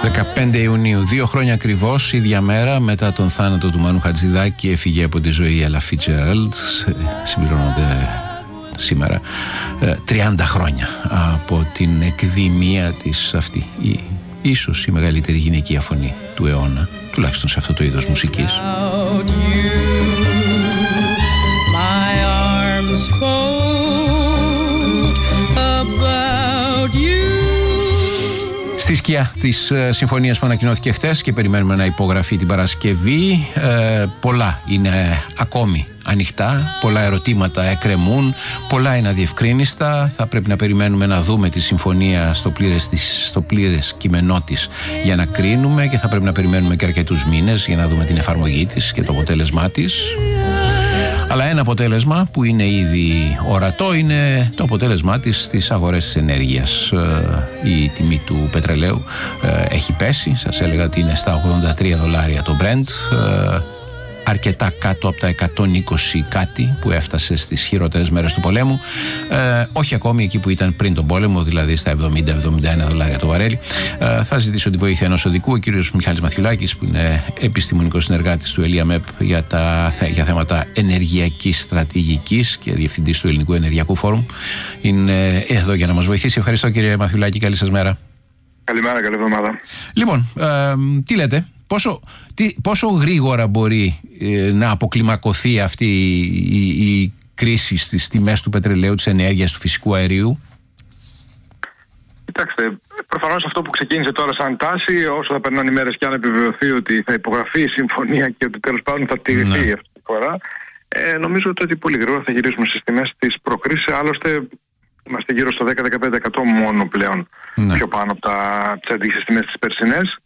15 Ιουνίου, 2 χρόνια ακριβώς, ίδια μέρα μετά τον θάνατο του Μανού Χατζηδάκη, έφυγε από τη ζωή η Έλα Φιτζεράλντ. Συμπληρώνονται σήμερα 30 χρόνια από την εκδημία της αυτή. Ίσως η μεγαλύτερη γυναικεία φωνή του αιώνα, τουλάχιστον σε αυτό το είδος μουσικής. Στη σκιά της συμφωνίας που ανακοινώθηκε χθες και περιμένουμε να υπογραφεί την Παρασκευή, πολλά είναι ακόμη ανοιχτά, πολλά ερωτήματα εκκρεμούν, πολλά είναι αδιευκρίνιστα. Θα πρέπει να περιμένουμε να δούμε τη συμφωνία στο πλήρες κείμενό της για να κρίνουμε, και θα πρέπει να περιμένουμε και αρκετούς μήνες για να δούμε την εφαρμογή της και το αποτέλεσμά της. Αλλά ένα αποτέλεσμα που είναι ήδη ορατό είναι το αποτέλεσμά της στις αγορές της ενέργειας. Η τιμή του πετρελαίου έχει πέσει. Σας έλεγα ότι είναι στα $83 το Brent, αρκετά κάτω από τα 120 κάτι που έφτασε στις χειρότερες μέρες του πολέμου, όχι ακόμη εκεί που ήταν πριν τον πόλεμο, δηλαδή στα $70-71 το βαρέλι. Θα ζητήσω τη βοήθεια ενός οδικού, ο κύριος Μιχάλης Μαθιουλάκης, που είναι επιστημονικός συνεργάτης του ΕΛΙΑΜΕΠ για θέματα ενεργειακής στρατηγικής και διευθυντής του Ελληνικού Ενεργειακού Φόρουμ. Είναι εδώ για να μας βοηθήσει. Ευχαριστώ, κύριε Μαθιουλάκη, καλή σας μέρα. Καλημέρα, καλή εβδομάδα. Λοιπόν, τι λέτε? Πόσο γρήγορα μπορεί να αποκλιμακωθεί αυτή η κρίση στις τιμές του πετρελαίου, της ενέργειας, του φυσικού αερίου? Κοιτάξτε, προφανώς αυτό που ξεκίνησε τώρα σαν τάση, όσο θα περνάνε οι μέρες και αν επιβεβαιωθεί ότι θα υπογραφεί η συμφωνία και ότι τέλος πάντων θα τηρηθεί αυτή τη φορά, νομίζω ότι πολύ γρήγορα θα γυρίσουμε στις τιμές της προκρίσης. Άλλωστε, είμαστε γύρω στο 10-15% μόνο πλέον, πιο πάνω από τις αντίστοιχες τιμές της περσινές.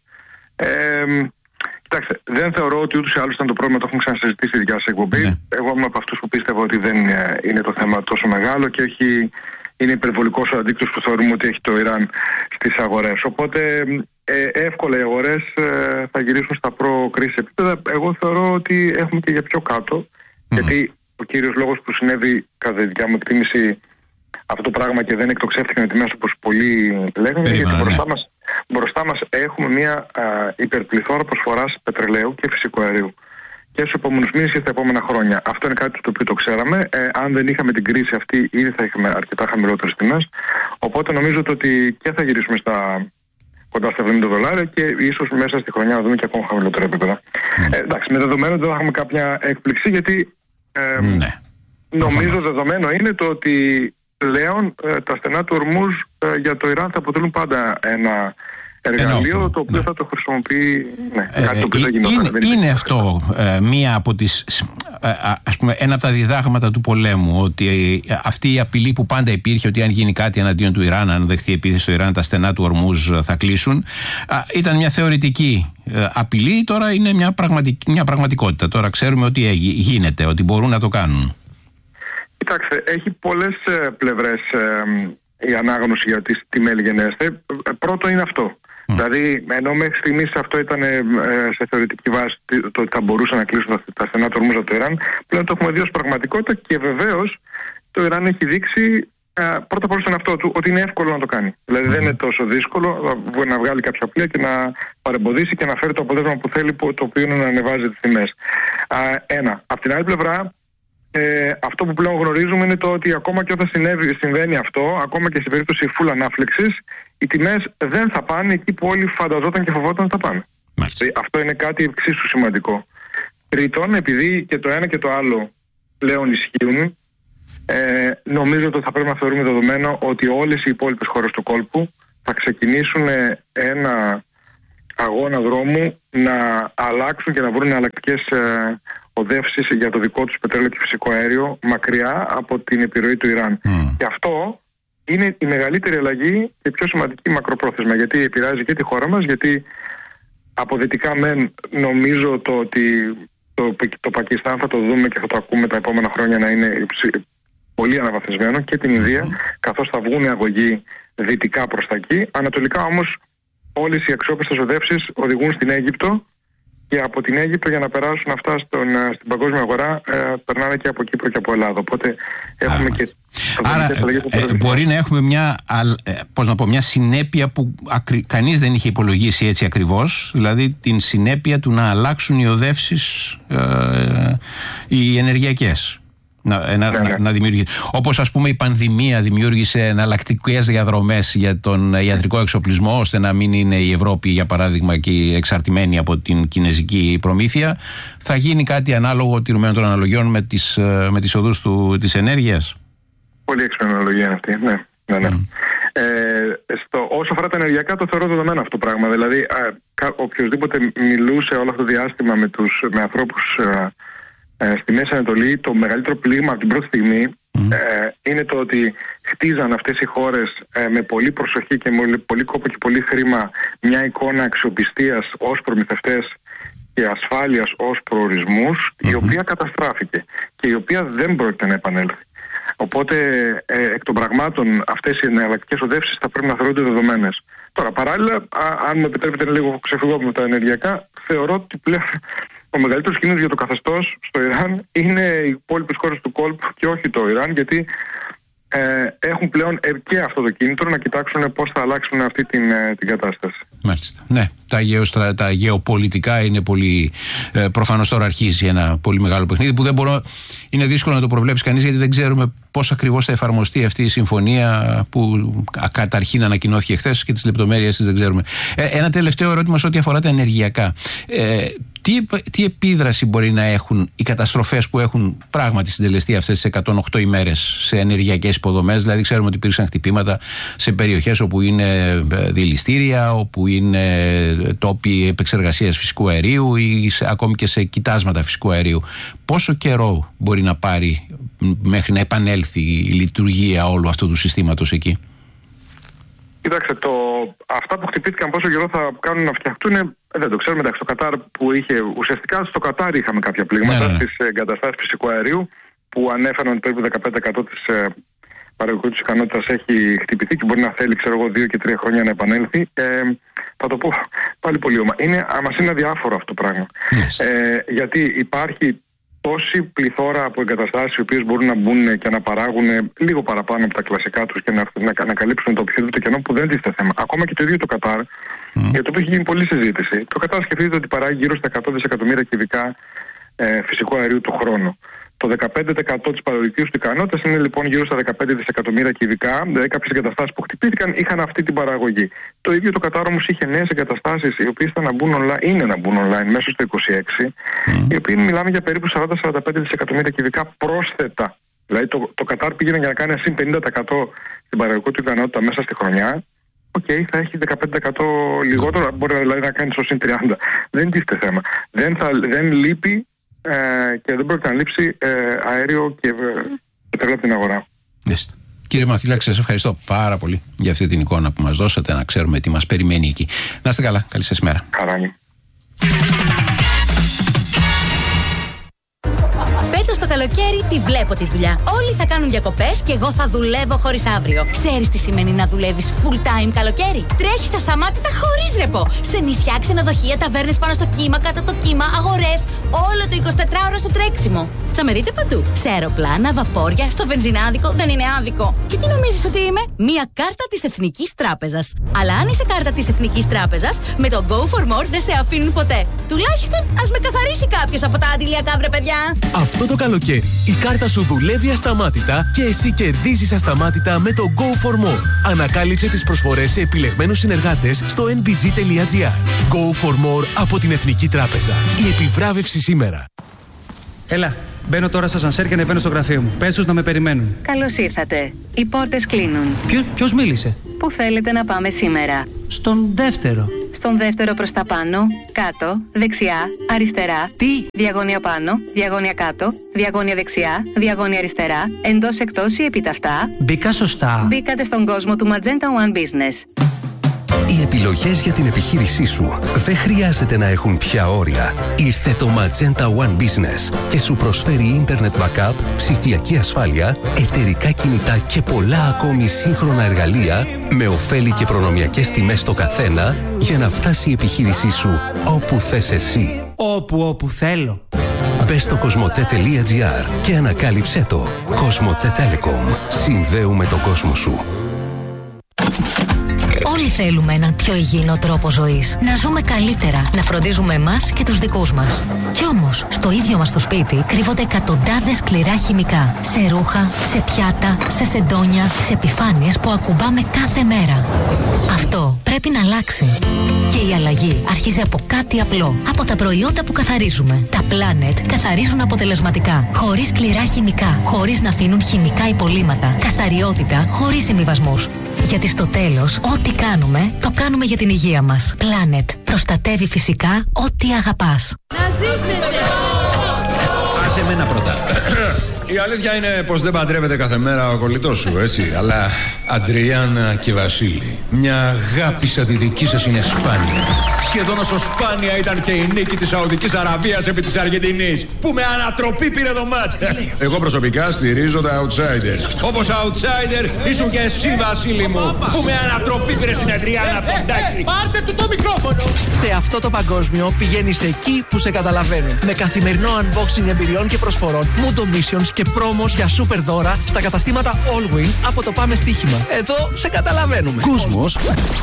Κοιτάξτε, δεν θεωρώ ότι ούτως ή άλλως ήταν το πρόβλημα, το έχουμε ξανασυζητήσει στη δικιά σας εκπομπή. Εγώ είμαι από αυτούς που πίστευα ότι δεν είναι το θέμα τόσο μεγάλο και όχι είναι υπερβολικός ο αντίκτυπος που θεωρούμε ότι έχει το Ιράν στις αγορές. Οπότε εύκολα οι αγορές θα γυρίσουν στα προ-κρίση επίπεδα. Εγώ θεωρώ ότι έχουμε και για πιο κάτω, γιατί ο κύριος λόγος που συνέβη κατά τη δικιά μου εκτίμηση αυτό το πράγμα και δεν εκτοξεύτηκαν οι τιμές όπως πολλοί λέγανε, γιατί μπροστά μας έχουμε μια υπερπληθώρα προσφοράς πετρελαίου και φυσικού αερίου και στους επόμενους μήνες και στα επόμενα χρόνια. Αυτό είναι κάτι το οποίο το ξέραμε. Αν δεν είχαμε την κρίση αυτή, ήδη θα είχαμε αρκετά χαμηλότερες τιμές. Οπότε νομίζω ότι και θα γυρίσουμε κοντά στα $70 και ίσως μέσα στη χρονιά να δούμε και ακόμα χαμηλότερα επίπεδα. Εντάξει, με δεδομένο δεν θα έχουμε κάποια έκπληξη, γιατί νομίζω δεδομένο είναι το ότι πλέον τα στενά του Ορμούζ για το Ιράν θα αποτελούν πάντα ένα εργαλείο το οποίο θα το χρησιμοποιεί. Κάτι το οποίο θα γινόταν. Είναι αυτό μία από τις, ας πούμε, ένα από τα διδάγματα του πολέμου, ότι αυτή η απειλή που πάντα υπήρχε, ότι αν γίνει κάτι εναντίον του Ιράν, αν δεχθεί επίθεση στο Ιράν, τα στενά του Ορμούζ θα κλείσουν, ήταν μια θεωρητική απειλή. Τώρα είναι μια πραγματικότητα. Τώρα ξέρουμε ότι γίνεται, ότι μπορούν να το κάνουν. Κοιτάξτε, έχει πολλές πλευρές η ανάγνωση για τι μέλη γενέστε. Πρώτο είναι αυτό. Δηλαδή, ενώ μέχρι στιγμής αυτό ήταν σε θεωρητική βάση το ότι θα μπορούσαν να κλείσουν τα στενά του Ορμούζ από το Ιράν, πλέον το έχουμε δει ως πραγματικότητα και βεβαίως το Ιράν έχει δείξει πρώτα απ' όλα στον εαυτό του ότι είναι εύκολο να το κάνει. Δηλαδή, δεν είναι τόσο δύσκολο να βγάλει κάποια πλοία και να παρεμποδίσει και να φέρει το αποτέλεσμα που θέλει, το οποίο είναι να ανεβάζει τις τιμές. Απ' την άλλη πλευρά, αυτό που πλέον γνωρίζουμε είναι το ότι ακόμα και όταν συμβαίνει αυτό, ακόμα και σε περίπτωση full ανάφλεξης, οι τιμές δεν θα πάνε εκεί που όλοι φανταζόταν και φοβόταν ότι θα πάνε. Αυτό είναι κάτι εξίσου σημαντικό. Τρίτον, επειδή και το ένα και το άλλο πλέον ισχύουν, νομίζω ότι θα πρέπει να θεωρούμε δεδομένο ότι όλες οι υπόλοιπες χώρες του κόλπου θα ξεκινήσουν ένα αγώνα δρόμου να αλλάξουν και να βρουν εναλλακτικές οδεύσεις για το δικό τους πετρέλαιο και φυσικό αέριο μακριά από την επιρροή του Ιράν. Και αυτό είναι η μεγαλύτερη αλλαγή και πιο σημαντική μακροπρόθεσμα, γιατί επηρεάζει και τη χώρα μας, γιατί αποδυτικά νομίζω ότι το Πακιστάν θα το δούμε και θα το ακούμε τα επόμενα χρόνια να είναι πολύ αναβαθμισμένο, και την Ινδία, καθώς θα βγουν οι αγωγοί δυτικά προς τα εκεί. Ανατολικά όμως όλες οι αξιόπιστες οδεύσεις οδηγούν στην Αίγυπτο, και από την Αίγυπτο για να περάσουν αυτά στην παγκόσμια αγορά περνάνε και από Κύπρο και από Ελλάδα. Οπότε έχουμε Άρα μπορεί να έχουμε μια συνέπεια που κανείς δεν είχε υπολογίσει έτσι ακριβώς, δηλαδή την συνέπεια του να αλλάξουν οι οδεύσεις οι ενεργειακές. Να δημιουργήσει. Όπως ας πούμε η πανδημία δημιούργησε εναλλακτικές διαδρομές για τον ιατρικό εξοπλισμό, ώστε να μην είναι η Ευρώπη για παράδειγμα και εξαρτημένη από την κινέζικη προμήθεια, θα γίνει κάτι ανάλογο τηρουμένων των αναλογιών με τις οδούς της ενέργειας. Πολύ έξυπνη αναλογία είναι αυτή, ναι. Όσο αφορά τα ενεργειακά, το θεωρώ δεδομένο αυτό το πράγμα. Δηλαδή, οποιοδήποτε μιλούσε όλο αυτό το διάστημα με ανθρώπους στη Μέση Ανατολή, το μεγαλύτερο πλήγμα από την πρώτη στιγμή είναι το ότι χτίζαν αυτές οι χώρες με πολύ προσοχή και με πολύ κόπο και πολύ χρήμα μια εικόνα αξιοπιστίας ως προμηθευτές και ασφάλειας ως προορισμούς, η οποία καταστράφηκε και η οποία δεν πρόκειται να επανέλθει. Οπότε, εκ των πραγμάτων, αυτές οι εναλλακτικές οδεύσεις θα πρέπει να θεωρούνται δεδομένες. Τώρα, παράλληλα, αν μου επιτρέπετε λίγο ξεφυγώ από τα ενεργειακά, θεωρώ ότι πλέον ο μεγαλύτερος κίνδυνος για το καθεστώς στο Ιράν είναι οι υπόλοιπες χώρες του κόλπου και όχι το Ιράν, γιατί έχουν πλέον και αυτό το κίνητρο να κοιτάξουν πώς θα αλλάξουν αυτή την κατάσταση. Μάλιστα. Ναι, τα γεωπολιτικά είναι πολύ. Προφανώς τώρα αρχίζει ένα πολύ μεγάλο παιχνίδι που είναι δύσκολο να το προβλέψει κανείς, γιατί δεν ξέρουμε πώς ακριβώς θα εφαρμοστεί αυτή η συμφωνία που καταρχήν ανακοινώθηκε χθες και τις λεπτομέρειες της δεν ξέρουμε. Ένα τελευταίο ερώτημα σε ό,τι αφορά τα ενεργειακά. Τι επίδραση μπορεί να έχουν οι καταστροφές που έχουν πράγματι συντελεστεί αυτές τις 108 ημέρες σε ενεργειακές υποδομές? Δηλαδή, ξέρουμε ότι υπήρξαν χτυπήματα σε περιοχές όπου είναι δηληστήρια, όπου είναι τόποι επεξεργασίας φυσικού αερίου ή ακόμη και σε κοιτάσματα φυσικού αερίου. Πόσο καιρό μπορεί να πάρει μέχρι να επανέλθει η λειτουργία όλου αυτού του συστήματος εκεί? Κοιτάξτε, αυτά που χτυπήθηκαν πόσο καιρό θα κάνουν να φτιαχτούν, δεν το ξέρουμε. Εντάξει, το Κατάρ που ουσιαστικά στο Κατάρ είχαμε κάποια πλήγματα στις εγκαταστάσεις φυσικού αερίου που ανέφεραν ότι περίπου 15% της παραγωγικής ικανότητας έχει χτυπηθεί και μπορεί να θέλει, 2 και 3 χρόνια να επανέλθει. Θα το πω πάλι πολύ όμορφα. Μας είναι αδιάφορο αυτό το πράγμα. Γιατί υπάρχει τόση πληθώρα από εγκαταστάσεις οι οποίες μπορούν να μπουν και να παράγουν λίγο παραπάνω από τα κλασικά τους και να καλύψουν το οποιοδήποτε κενό που δεν τίθεται θέμα. Ακόμα και το ίδιο το Κατάρ, για το οποίο έχει γίνει πολλή συζήτηση. Το Κατάρ σκεφτείτε ότι παράγει γύρω στα 100 δισεκατομμύρια κυβικά φυσικού αερίου το χρόνο. Το 15% της παραγωγικής του ικανότητας είναι λοιπόν γύρω στα 15 δισεκατομμύρια κυβικά. Δηλαδή, κάποιες εγκαταστάσεις που χτυπήθηκαν είχαν αυτή την παραγωγή. Το ίδιο το Κατάρ όμως είχε νέες εγκαταστάσεις, οι οποίες είναι να μπουν online μέσα στο 2026, οι οποίοι μιλάμε για περίπου 40-45 δισεκατομμύρια κυβικά πρόσθετα. Δηλαδή, το Κατάρ πήγαινε για να κάνει συν 50% στην παραγωγική του ικανότητα μέσα στη χρονιά. Θα έχει 15% λιγότερο, μπορεί δηλαδή να κάνει στο συν 30. Δεν τίθεται θέμα. Δεν λείπει. Και δεν πρόκειται να λείψει αέριο και πετρέλαιο από την αγορά. Κύριε Μαθηλάκη, σας ευχαριστώ πάρα πολύ για αυτή την εικόνα που μας δώσατε, να ξέρουμε τι μας περιμένει εκεί. Να είστε καλά, καλή σας μέρα. Χαρά. Φέτος το καλοκαίρι τη βλέπω τη δουλειά. Όλοι θα κάνουν διακοπές και εγώ θα δουλεύω χωρίς αύριο. Ξέρεις τι σημαίνει να δουλεύεις full time καλοκαίρι? Τρέχεις ασταμάτητα χωρίς ρεπό. Σε νησιά, ξενοδοχεία, ταβέρνες πάνω στο κύμα, κάτω από το κύμα, αγορές. Όλο το 24ωρο στο τρέξιμο. Θα με δείτε παντού. Σε αεροπλάνα, βαπόρια, στο βενζινάδικο. Δεν είναι άδικο. Και τι νομίζεις ότι είμαι? Μία κάρτα της Εθνικής Τράπεζας. Αλλά αν είσαι κάρτα της Εθνικής Τράπεζας, με το Go for More δεν σε αφήνουν ποτέ. Τουλάχιστον ας με καθαρίσει κάποιος από τα αντιλιακά, βρε παιδιά. Αυτό το καλοκαίρι η κάρτα σου δουλεύει ασταμάτητα και εσύ κερδίζεις ασταμάτητα με το Go for More. Ανακάλυψε τις προσφορές σε επιλεγμένους συνεργάτες στο nbg.gr. Go for More από την Εθνική Τράπεζα. Η επιβράβευση σήμερα. Έλα, μπαίνω τώρα στο ασανσέρ και ανεβαίνω στο γραφείο μου. Πες τους να με περιμένουν. Καλώς ήρθατε. Οι πόρτες κλείνουν. Ποιος μίλησε? Πού θέλετε να πάμε σήμερα? Στον δεύτερο. Στον δεύτερο προς τα πάνω, κάτω, δεξιά, αριστερά. Τι? Διαγώνια πάνω, διαγώνια κάτω, διαγώνια δεξιά, διαγώνια αριστερά, εντός εκτός ή επιταυτά. Μπήκα σωστά. Μπήκατε στον κόσμο του Magenta One Business. Οι επιλογές για την επιχείρησή σου δεν χρειάζεται να έχουν πια όρια. Ήρθε το Magenta One Business και σου προσφέρει Internet Backup, ψηφιακή ασφάλεια, εταιρικά κινητά και πολλά ακόμη σύγχρονα εργαλεία με ωφέλη και προνομιακές τιμές στο καθένα για να φτάσει η επιχείρησή σου όπου θες εσύ. Όπου θέλω. Μπες στο cosmote.gr και ανακάλυψέ το. Cosmote Telecom. Συνδέουμε τον κόσμο σου. Όλοι θέλουμε έναν πιο υγιεινό τρόπο ζωής. Να ζούμε καλύτερα, να φροντίζουμε εμάς και τους δικούς μας. Κι όμως, στο ίδιο μας το σπίτι κρύβονται εκατοντάδες σκληρά χημικά. Σε ρούχα, σε πιάτα, σε σεντόνια, σε επιφάνειες που ακουμπάμε κάθε μέρα. Αυτό πρέπει να αλλάξει. Και η αλλαγή αρχίζει από κάτι απλό. Από τα προϊόντα που καθαρίζουμε. Τα Planet καθαρίζουν αποτελεσματικά. Χωρίς σκληρά χημικά. Χωρίς να αφήνουν χημικά υπολείμματα. Καθαριότητα χωρίς συμβιβασμούς. Γιατί στο τέλος, ό,τι κάνουμε, το κάνουμε για την υγεία μας. Planet. Προστατεύει φυσικά ό,τι αγαπάς. Να ζήσετε! Άσε εμένα πρώτα. Η αλήθεια είναι πως δεν παντρεύεται κάθε μέρα ο κολλητός σου, έτσι. Αλλά Αντριάννα και Βασίλη, μια αγάπη σαν τη δική σας είναι σπάνια. Σχεδόν όσο σπάνια ήταν και η νίκη της Σαουδικής Αραβίας επί της Αργεντινής, που με ανατροπή πήρε το μάτς. Εγώ προσωπικά στηρίζω τα outsider. Όπως outsider ήσουν και εσύ, Βασίλη μου, που με ανατροπή πήρε στην Αντριάννα Ποντάκη. Πάρτε του το μικρόφωνο! Σε αυτό το παγκόσμιο πηγαίνεις εκεί που σε καταλαβαίνουν. Με καθημερινό unboxing εμπειριών και προσφορών, Mundo Missions και πρόμος για super δώρα στα καταστήματα Allwin από το Πάμε Στοίχημα. Εδώ σε καταλαβαίνουμε. Κόσμος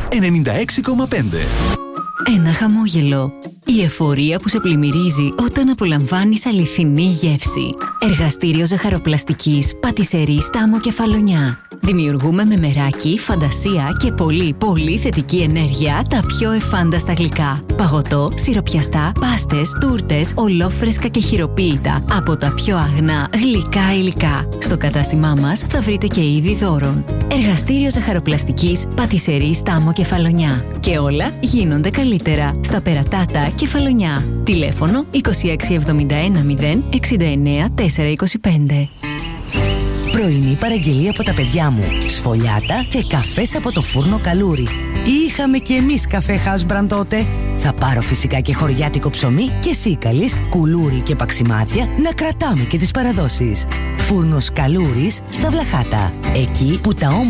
96,5. Ένα χαμόγελο. Η εφορία που σε πλημμυρίζει όταν απολαμβάνεις αληθινή γεύση. Εργαστήριο ζαχαροπλαστικής Πατισερή Στάμο Κεφαλονιά. Δημιουργούμε με μεράκι, φαντασία και πολύ θετική ενέργεια τα πιο εφάνταστα γλυκά. Παγωτό, σιροπιαστά, πάστες, τούρτες, ολόφρεσκα και χειροποίητα από τα πιο αγνά γλυκά υλικά. Στο κατάστημά μας θα βρείτε και είδη δώρων. Εργαστήριο ζαχαροπλαστικής Πατισερή Στάμο Κεφαλονιά. Και όλα γίνονται καλύτερα στα Περατάτα Κεφαλονιά. Τηλέφωνο 2671 069 425. Πρωινή παραγγελία από τα παιδιά μου. Σφολιάτα και καφές από το φούρνο Καλούρι. Είχαμε κι εμείς καφέ Housebrand τότε. Θα πάρω φυσικά και χωριάτικο ψωμί και σίκαλης, κουλούρι και παξιμάδια να κρατάμε και τις παραδόσεις. Φούρνος Καλούρις στα Βλαχάτα. Εκεί που τα